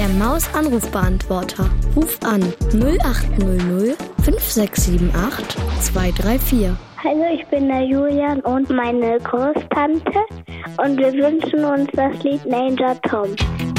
Der Maus-Anrufbeantworter. Ruf an 0800 5678 234. Hallo, ich bin der Julian und meine Großtante und wir wünschen uns das Lied Danger Tom.